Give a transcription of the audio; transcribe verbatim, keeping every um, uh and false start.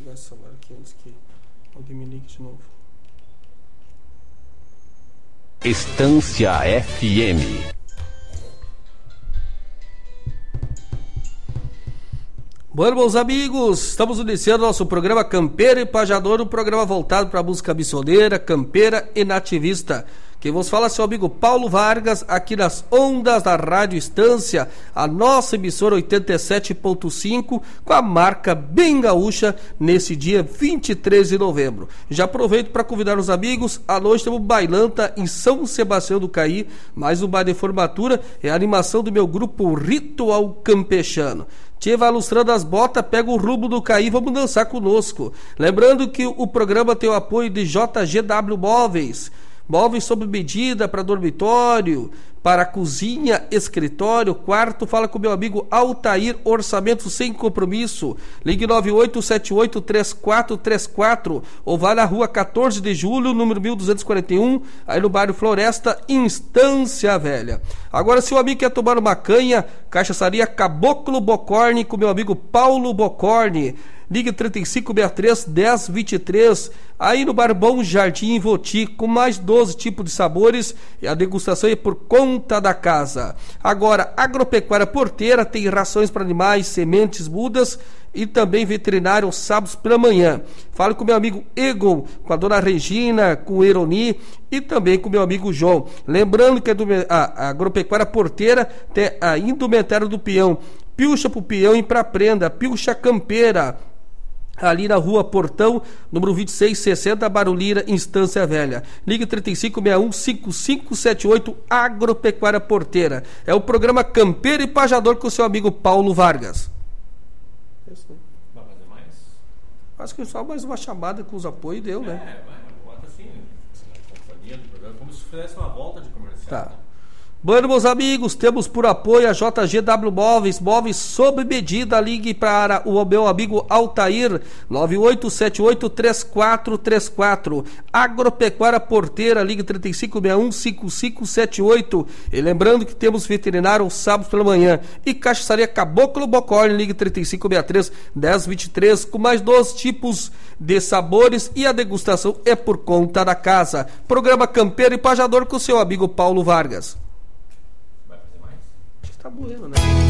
desligar esse celular aqui antes que alguém me ligue de novo. Estância F M. Bueno, meus amigos, estamos iniciando nosso programa Campeiro e Pajador, um programa voltado para a música missioneira, campeira e nativista. Quem vos fala é seu amigo Paulo Vargas, aqui nas ondas da Rádio Estância, a nossa emissora oitenta e sete ponto cinco, com a marca bem gaúcha, nesse dia vinte e três de novembro. Já aproveito para convidar os amigos, à noite temos bailanta em São Sebastião do Caí, mais um baile de formatura, é a animação do meu grupo Ritual Campechano. Tchê vai lustrando as botas, pega o rumo do Caí, vamos dançar conosco. Lembrando que o programa tem o apoio de J G W Móveis, móveis sob medida para dormitório, para cozinha, escritório, quarto. Fala com meu amigo Altair, orçamento sem compromisso. Ligue nove oito sete oito três quatro três quatro ou vá na rua quatorze de julho, número mil duzentos e quarenta e um, aí no bairro Floresta, Estância Velha. Agora, se o amigo quer tomar uma canha, cachaçaria Caboclo Bocorne com meu amigo Paulo Bocorne. Ligue trinta e cinco sessenta e três dez vinte e três, aí no Bar Bom Jardim Voti, com mais doze tipos de sabores, e a degustação é por conta da casa. Agora, Agropecuária Porteira tem rações para animais, sementes, mudas e também veterinário aos sábados pela manhã. Falo com meu amigo Egon, com a dona Regina, com o Eroni e também com meu amigo João. Lembrando que a, a, a Agropecuária Porteira tem a indumentária do peão, pilcha pro peão e pra prenda, pilcha campeira, ali na rua Portão, número vinte e seis sessenta, Barulira, Estância Velha. Ligue trinta e cinco sessenta e um cinquenta e cinco setenta e oito, Agropecuária Porteira. É o programa Campeiro e Pajador com o seu amigo Paulo Vargas. Isso, né? Vai fazer mais? Acho que só mais uma chamada com os apoios deu, né? É, vai, bota assim, na companhia do programa, como se fizesse uma volta de comercial. Tá. Né? Bueno, meus amigos, temos por apoio a J G W Móveis, móveis sob medida. Ligue para o meu amigo Altair, nove oito sete oito três quatro três quatro. Agropecuária Porteira, ligue trinta e cinco sessenta e um cinquenta e cinco setenta e oito. E lembrando que temos veterinário aos sábados pela manhã. E cachaçaria Caboclo Bocorne, ligue trinta e cinco sessenta e três dez vinte e três, com mais dois tipos de sabores, e a degustação é por conta da casa. Programa Campeiro e Pajador com o seu amigo Paulo Vargas. Vai fazer mais? Tá morrendo, né?